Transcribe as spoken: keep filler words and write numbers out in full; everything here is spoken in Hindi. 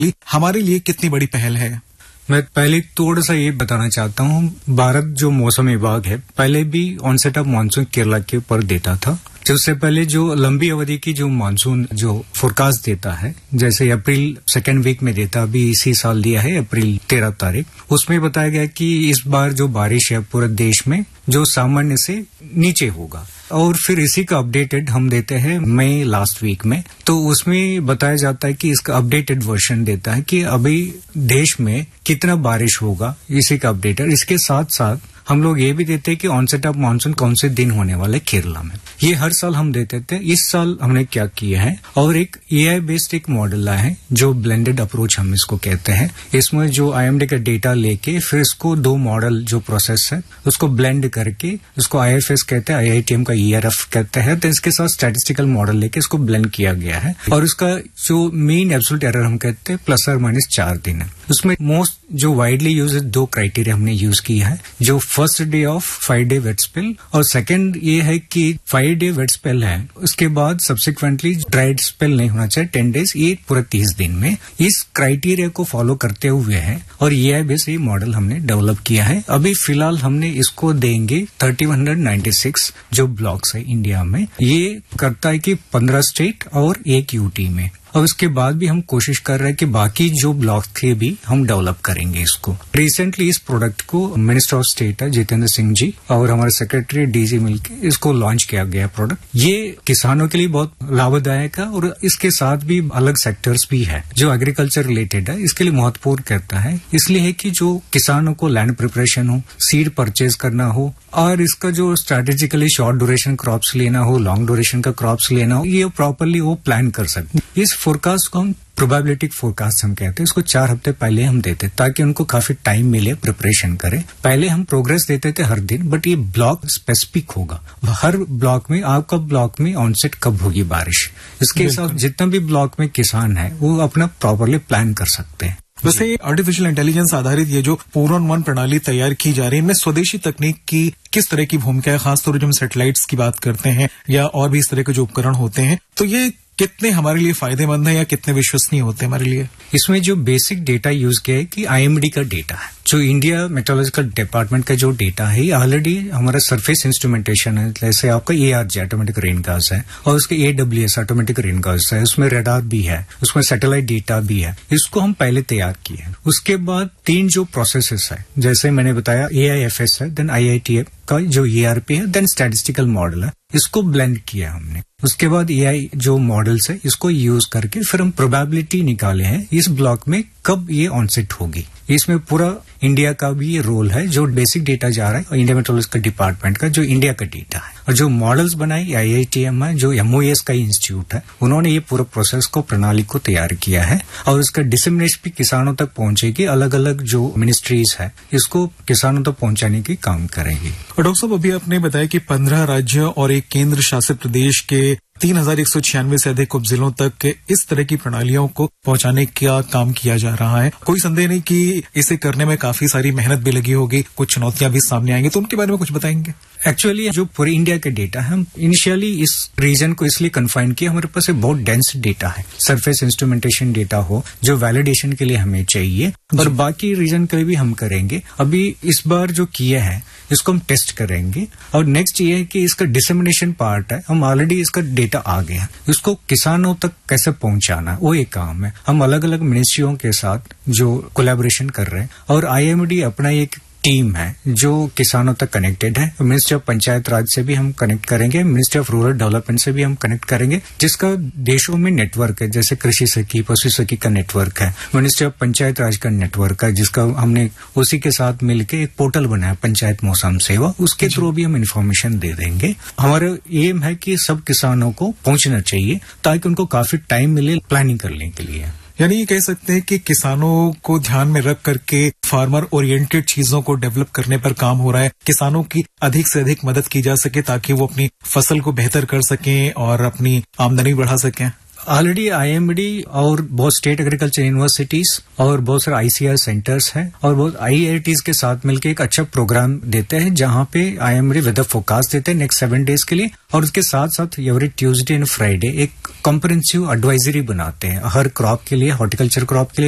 ये हमारे लिए कितनी बड़ी पहल है? मैं पहले थोड़ा सा ये बताना चाहता हूँ, भारत जो मौसम विभाग है पहले भी ऑनसेट ऑफ मानसून केरला के ऊपर देता था। उससे पहले जो लंबी अवधि की जो मानसून जो फोरकास्ट देता है, जैसे अप्रैल सेकेंड वीक में देता, अभी इसी साल दिया है अप्रैल तेरह तारीख, उसमें बताया गया कि इस बार जो बारिश है पूरे देश में जो सामान्य से नीचे होगा। और फिर इसी का अपडेटेड हम देते हैं मई लास्ट वीक में, तो उसमें बताया जाता है कि इसका अपडेटेड वर्जन देता है कि अभी देश में कितना बारिश होगा, इसी का अपडेटेड। इसके साथ साथ हम लोग ये भी देते हैं कि ऑनसेट ऑफ मानसून कौन से दिन होने वाले केरला में। ये हर साल हम देते थे। इस साल हमने क्या किया है, और एक एआई बेस्ड एक मॉडल लाया है जो ब्लेंडेड अप्रोच हम इसको कहते हैं। इसमें जो आईएमडी का डेटा लेके फिर इसको दो मॉडल जो प्रोसेस है उसको ब्लेंड करके, उसको आईएफएस कहते हैं, आईआईटीएम का ईआरएफ कहते हैं, तो इसके साथ स्टैटिस्टिकल मॉडल लेके इसको ब्लेंड किया गया है। और उसका जो मीन एब्सोल्यूट एरर हम कहते हैं प्लस और माइनस चार दिन है। उसमें मोस्ट जो वाइडली यूज दो क्राइटेरिया हमने यूज किया है, जो first day of five day wait spell, और सेकंड ये है कि फाइव डे वेट स्पेल है उसके बाद सब्सिक्वेंटली ड्राइड स्पेल नहीं होना चाहिए टेन डेज, ये पूरा तीस दिन में। इस क्राइटेरिया को फॉलो करते हुए है और ये आई बेस ये मॉडल हमने डेवलप किया है। अभी फिलहाल हमने इसको देंगे thirty one hundred ninety six जो ब्लॉक्स है इंडिया में, ये करता है कि पंद्रह स्टेट और एक यूटी में। और उसके बाद भी हम कोशिश कर रहे हैं कि बाकी जो ब्लॉक थे भी हम डेवलप करेंगे इसको। रिसेंटली इस प्रोडक्ट को मिनिस्टर ऑफ स्टेट है जितेंद्र सिंह जी और हमारे सेक्रेटरी डीजी मिलकर इसको लॉन्च किया गया प्रोडक्ट। ये किसानों के लिए बहुत लाभदायक है और इसके साथ भी अलग सेक्टर्स भी है जो एग्रीकल्चर रिलेटेड है, इसके लिए महत्वपूर्ण करता है। इसलिए है कि जो किसानों को लैंड प्रिपरेशन हो, सीड परचेज करना हो, और इसका जो स्ट्रेटेजिकली शॉर्ट ड्यूरेशन क्रॉप्स लेना हो, लॉन्ग ड्यूरेशन का क्रॉप्स लेना हो, ये प्रॉपरली वो प्लान कर सकते। इस फोरकास्ट को हम प्रोबेबिलिटी फोरकास्ट हम कहते हैं। इसको चार हफ्ते पहले हम देते ताकि उनको काफी टाइम मिले प्रिपरेशन करें। पहले हम प्रोग्रेस देते थे हर दिन, बट ये ब्लॉक स्पेसिफिक होगा। हर ब्लॉक में आपका ब्लॉक में ऑनसेट कब होगी बारिश, इसके हिसाब जितना भी ब्लॉक में किसान है वो अपना प्रॉपरली प्लान कर सकते हैं। वैसे आर्टिफिशियल इंटेलिजेंस आधारित ये जो फोर ऑन वन प्रणाली तैयार की जा रही है, इनमें स्वदेशी तकनीक की किस तरह की भूमिका है? खासतौर पर जब हम सैटेलाइट्स की बात करते हैं या और भी इस तरह के जो उपकरण होते हैं, तो ये कितने हमारे लिए फायदेमंद है या कितने विश्वसनीय होते हैं हमारे लिए? इसमें जो बेसिक डेटा यूज किया है कि आईएमडी का डेटा है, जो इंडिया मेट्रोलॉजिकल डिपार्टमेंट का जो डेटा है, ये ऑलरेडी हमारा सरफेस इंस्ट्रूमेंटेशन है। जैसे आपका एआरजी ऑटोमेटिक रेनकास्ट है और उसके एडब्ल्यूएस ऑटोमेटिक रेनकास्ट है, उसमें रडार भी है, उसमें सैटेलाइट डेटा भी है। इसको हम पहले तैयार किए हैं। उसके बाद तीन जो प्रोसेसेस है, जैसे मैंने बताया एआईएफएस है, देन आईआईटीएम का जो ईआरपी है, देन स्टैटिस्टिकल मॉडल है, इसको ब्लेंड किया हमने। उसके बाद एआई जो मॉडल्स है इसको यूज करके फिर हम प्रोबेबिलिटी निकाले हैं इस ब्लॉक में कब ये ऑनसेट होगी। इसमें पूरा इंडिया का भी ये रोल है, जो बेसिक डेटा जा रहा है इंडिया मेट्रोलॉजिकल डिपार्टमेंट का जो इंडिया का डेटा है, और जो मॉडल्स बनाई आईआईटीएम है, जो एमओएस का इंस्टीट्यूट है, उन्होंने ये पूरा प्रोसेस को प्रणाली को तैयार किया है और इसका डिसेमिनेशन भी किसानों तक पहुंचेगी। अलग अलग जो मिनिस्ट्रीज है इसको किसानों तक पहुंचाने की काम करेंगी। और डॉक्टर साहब, अभी आपने बताया कि पंद्रह राज्य और एक केंद्र शासित प्रदेश के तीन हजार एक सौ छियानवे से अधिक उपजिलों तक इस तरह की प्रणालियों को पहुंचाने का काम किया जा रहा है। कोई संदेह नहीं कि इसे करने में काफी सारी मेहनत भी लगी होगी, कुछ चुनौतियां भी सामने आएंगी, तो उनके बारे में कुछ बताएंगे? एक्चुअली जो पूरे इंडिया का डेटा है, हम इनिशियली इस रीजन को इसलिए कन्फाइन किया, हमारे पास बहुत डेंस डेटा है, सरफेस इंस्ट्रूमेंटेशन डेटा हो जो वैलिडेशन के लिए हमें चाहिए, और बाकी रीजन के लिए भी हम करेंगे। अभी इस बार जो किया है इसको हम टेस्ट करेंगे, और नेक्स्ट ये है कि इसका डिसेमिनेशन पार्ट है, हम ऑलरेडी इसका डेटा आ गया, इसको किसानों तक कैसे पहुंचाना वो एक काम है। हम अलग अलग मिनिस्ट्रियों के साथ जो कोलैबोरेशन कर रहे हैं, और आईएमडी अपना एक टीम है जो किसानों तक कनेक्टेड है। मिनिस्ट्री ऑफ पंचायत राज से भी हम कनेक्ट करेंगे, मिनिस्ट्री ऑफ रूरल डेवलपमेंट से भी हम कनेक्ट करेंगे, जिसका देशों में नेटवर्क है, जैसे कृषि सखी, पशु सखी का नेटवर्क है, मिनिस्ट्री ऑफ पंचायत राज का नेटवर्क है, जिसका हमने उसी के साथ मिलकर एक पोर्टल बनाया पंचायत मौसम सेवा, उसके थ्रू भी हम इन्फॉर्मेशन दे देंगे। हमारा एम है कि सब किसानों को पहुंचना चाहिए ताकि उनको काफी टाइम मिले प्लानिंग करने के लिए। यानी ये कह सकते हैं कि किसानों को ध्यान में रख करके फार्मर ओरिएंटेड चीजों को डेवलप करने पर काम हो रहा है, किसानों की अधिक से अधिक मदद की जा सके ताकि वो अपनी फसल को बेहतर कर सकें और अपनी आमदनी बढ़ा सकें। ऑलरेडी आईएमडी और बहुत स्टेट एग्रीकल्चर यूनिवर्सिटीज और बहुत सारे आईसीआर सेंटर्स हैं और बहुत आईआईटीज के साथ मिलकर एक अच्छा प्रोग्राम देते हैं, जहां पे आईएमडी वेदर फोरकास्ट देते हैं नेक्स्ट सेवन डेज के लिए, और उसके साथ साथ एवरी ट्यूसडे एंड फ्राइडे एक कॉम्प्रिहेंसिव एडवाइजरी बनाते हैं हर क्रॉप के लिए, हॉर्टिकल्चर क्रॉप के लिए।